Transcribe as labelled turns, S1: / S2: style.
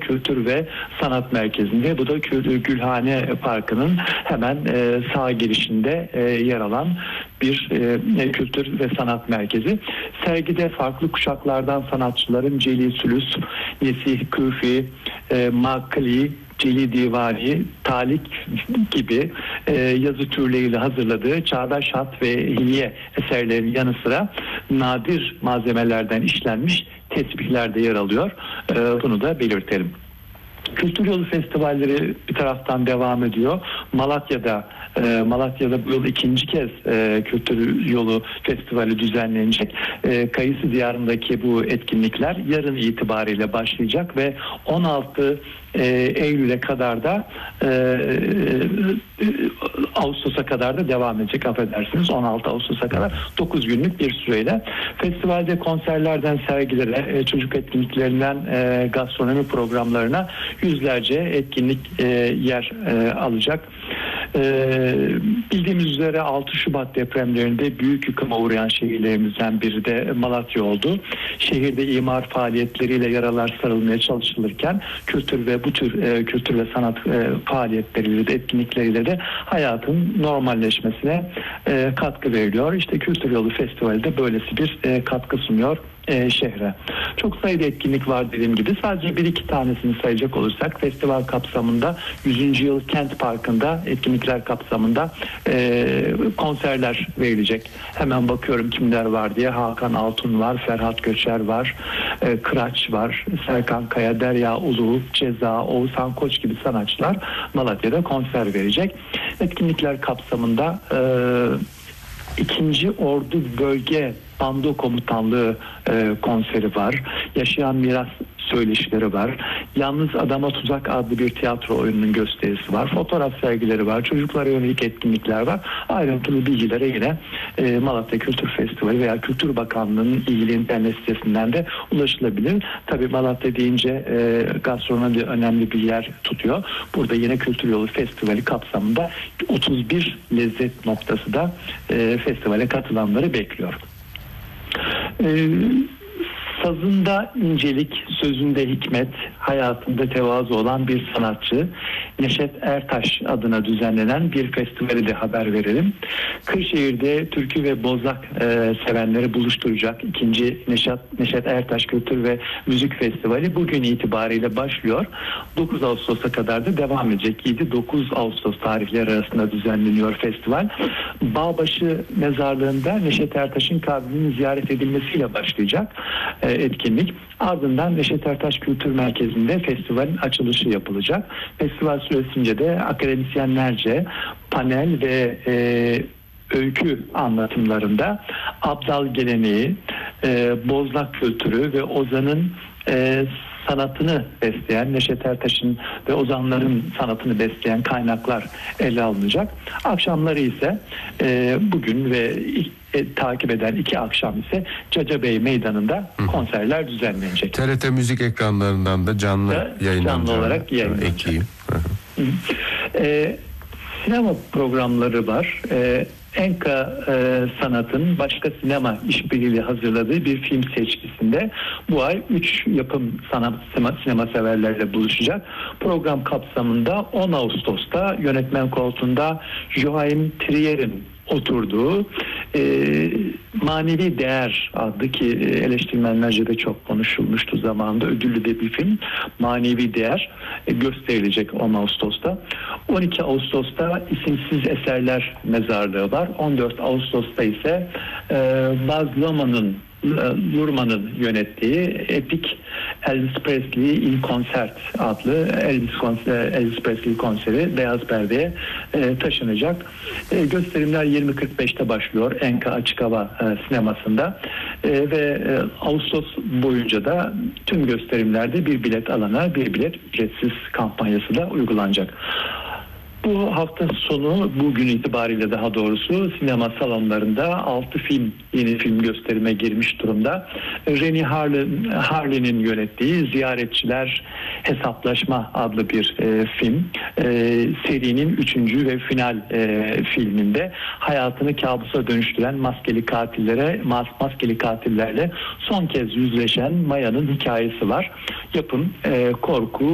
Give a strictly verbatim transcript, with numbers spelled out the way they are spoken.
S1: Kültür ve Sanat Merkezi'nde. Bu da Gülhane Parkı'nın hemen e, sağ girişinde e, yer alan bir e, kültür ve sanat merkezi. Sergide farklı kuşaklardan sanatçıların Celi Sülüs, Nesih Küfi, e, Makli, Celi Divani, Talik gibi e, yazı türleriyle hazırladığı çağdaş hat ve hilye eserlerin yanı sıra nadir malzemelerden işlenmiş tesbihler de yer alıyor. E, bunu da belirtelim. Kültür Yolu festivalleri bir taraftan devam ediyor. Malatya'da e, Malatya'da bu yıl ikinci kez e, Kültür Yolu Festivali düzenlenecek. E, Kayısı Diyarı'ndaki bu etkinlikler yarın itibariyle başlayacak ve on altı e, Eylül'e kadar da e, e, Ağustos'a kadar da devam edecek, affedersiniz. on altı Ağustos'a kadar dokuz günlük bir süreyle. Festivalde konserlerden sergilere, e, çocuk etkinliklerinden e, gastronomi programlarına yüzlerce etkinlik e, yer e, alacak. E, bildiğimiz üzere altı Şubat depremlerinde büyük yıkıma uğrayan şehirlerimizden biri de Malatya oldu. Şehirde imar faaliyetleriyle yaralar sarılmaya çalışılırken kültür ve bu tür e, kültür ve sanat e, faaliyetleriyle de etkinlikleriyle de hayatın normalleşmesine e, katkı veriliyor. İşte Kültür Yolu Festivali de böylesi bir e, katkı sunuyor e, şehre. Çok sayıda etkinlik var dediğim gibi. Sadece bir iki tanesini sayacak olursak festival kapsamında yüzüncü yıl Kent Parkı'nda etkinlikler kapsamında e, konserler verilecek. Hemen bakıyorum kimler var diye. Hakan Altun var, Ferhat Göçer var, e, Kıraç var, Serkan Kaya, Derya Ulu, Ceza, Oğuzhan Koç gibi sanatçılar Malatya'da konser verecek. Etkinlikler kapsamında e, ikinci Ordu Bölge Bando Komutanlığı e, konseri var. Yaşayan Miras söyleşileri var. Yalnız Adama Tuzak adlı bir tiyatro oyununun gösterisi var. Fotoğraf sergileri var. Çocuklara yönelik etkinlikler var. Ayrıntılı bilgilere yine e, Malatya Kültür Festivali veya Kültür Bakanlığı'nın ilgili internet sitesinden de ulaşılabilir. Tabii Malatya deyince e, gastronomi önemli bir yer tutuyor. Burada yine Kültür Yolu Festivali kapsamında otuz bir lezzet noktası da e, festivale katılanları bekliyor. Ee, sazında incelik, sözünde hikmet, hayatında tevazu olan bir sanatçı Neşet Ertaş adına düzenlenen bir festivali de haber verelim. Kırşehir'de türkü ve bozlak e, sevenleri buluşturacak ikinci Neşet, Neşet Ertaş Kültür ve Müzik Festivali bugün itibariyle başlıyor. dokuz Ağustos'a kadar da devam edecek. yedi dokuz Ağustos tarihleri arasında düzenleniyor festival. Bağbaşı Mezarlığı'nda Neşet Ertaş'ın kabrinin ziyaret edilmesiyle başlayacak e, etkinlik. Ardından Neşet Ertaş Kültür Merkezi'nde festivalin açılışı yapılacak. Festival süresince de akademisyenlerce panel ve e, öykü anlatımlarında Abdal geleneği, e, bozlak kültürü ve ozanın e, sanatını besleyen, Neşet Ertaş'ın ve ozanların sanatını besleyen kaynaklar ele alınacak. Akşamları ise e, bugün ve e, takip eden iki akşam ise Cacabey Meydanı'nda Hı. konserler düzenlenecek.
S2: T R T müzik ekranlarından da canlı yayınlanacak.
S1: Canlı olarak yayınlanacak.
S2: Ekleyeyim.
S1: E, sinema programları var. E, Enka e, Sanat'ın başka sinema işbirliğiyle hazırladığı bir film seçkisinde bu ay üç yapım sanat sinema, sinema severlerle buluşacak. Program kapsamında on Ağustos'ta yönetmen koltuğunda Joachim Trier'in oturduğu e, Manevi Değer adlı, ki eleştirmenlerce de çok konuşulmuştu zamanında, ödüllü de bir film, Manevi Değer e, gösterilecek on Ağustos'ta. on iki Ağustos'ta İsimsiz Eserler Mezarlığı var. on dört Ağustos'ta ise e, Baz Luhrmann'ın Luhrmann'ın yönettiği epik Elvis Presley in Concert adlı Elvis, konser, Elvis Presley konseri Beyaz Perde'ye e, taşınacak. E, gösterimler yirmi kırk beşte başlıyor Enka Açık Hava e, sinemasında e, ve e, Ağustos boyunca da tüm gösterimlerde bir bilet alana bir bilet ücretsiz kampanyası da uygulanacak. Bu hafta sonu, bugün itibariyle daha doğrusu sinema salonlarında altı film, yeni film gösterime girmiş durumda. Rennie Harlin, Harlin'in yönettiği Ziyaretçiler Hesaplaşma adlı bir e, film. E, serinin üçüncü ve final e, filminde hayatını kabusa dönüştüren maskeli katillere, mas maskeli katillerle son kez yüzleşen Maya'nın hikayesi var. Yapım, e, korku,